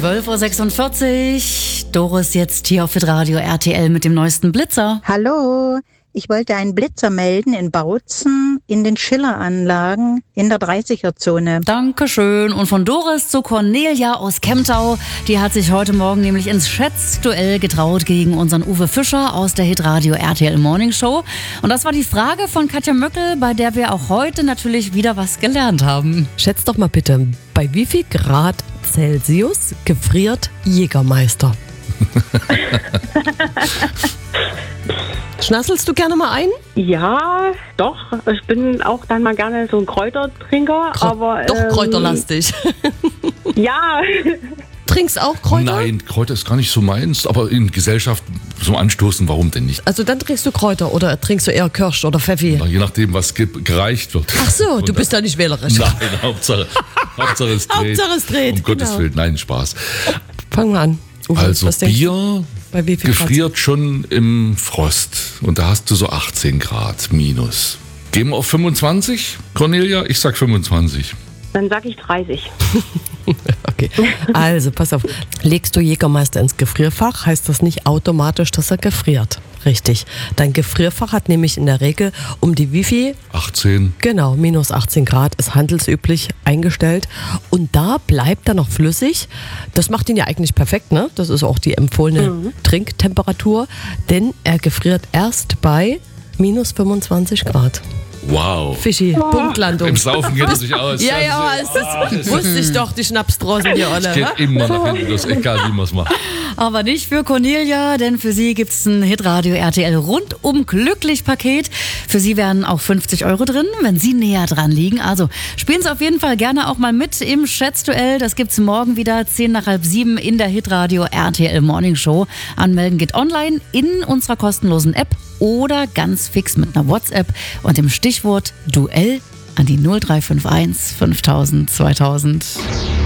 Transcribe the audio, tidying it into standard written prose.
12.46 Uhr. Doris jetzt hier auf Hitradio RTL mit dem neuesten Blitzer. Hallo, ich wollte einen Blitzer melden in Bautzen in den Schilleranlagen in der 30er-Zone. Dankeschön. Und von Doris zu Cornelia aus Kemptau. Die hat sich heute Morgen nämlich ins Schätzduell getraut gegen unseren Uwe Fischer aus der Hitradio RTL Morning Show. Und das war die Frage von Katja Möckel, bei der wir auch heute natürlich wieder was gelernt haben. Schätzt doch mal bitte, bei wie viel Grad Celsius gefriert Jägermeister? Schnasselst du gerne mal ein? Ja, doch. Ich bin auch dann mal gerne so ein Kräutertrinker. Aber doch kräuterlastig. Ja. Trinkst auch Kräuter? Nein, Kräuter ist gar nicht so meins, aber in Gesellschaft so anstoßen, warum denn nicht? Also dann trinkst du Kräuter oder trinkst du eher Kirsch oder Pfeffi? Na, je nachdem, was gereicht wird. Ach so, du bist da nicht wählerisch. Nein, Hauptsache es dreht. Hauptsache es dreht. Um Gottes Willen, nein, Spaß. Fangen wir an. Uwe, Also was denkst du? Bier Bei wie viel gefriert schon im Frost und da hast du so 18 Grad minus. Gehen wir auf 25, Cornelia? Ich sag 25. Dann sag ich 30. Okay, also pass auf. Legst du Jägermeister ins Gefrierfach, heißt das nicht automatisch, dass er gefriert. Richtig. Dein Gefrierfach hat nämlich in der Regel um die wie viel? 18. Genau, minus 18 Grad ist handelsüblich eingestellt. Und da bleibt er noch flüssig. Das macht ihn ja eigentlich perfekt, ne? Das ist auch die empfohlene Trinktemperatur. Denn er gefriert erst bei minus 25 Grad. Wow. Fischi, Punktlandung. Im Saufen geht er sich aus. Ja, das wusste ich doch, die Schnapsdrosen hier alle. Es geht immer nach hinten los, egal wie man es macht. Aber nicht für Cornelia, denn für sie gibt es ein Hitradio RTL rundum glücklich Paket. Für sie wären auch 50 € drin, wenn sie näher dran liegen. Also spielen Sie auf jeden Fall gerne auch mal mit im Schätzduell. Das gibt's morgen wieder 6:10 in der Hitradio RTL Morning Show. Anmelden geht online in unserer kostenlosen App oder ganz fix mit einer WhatsApp und dem Stichwort Duell an die 0351 5000 2000.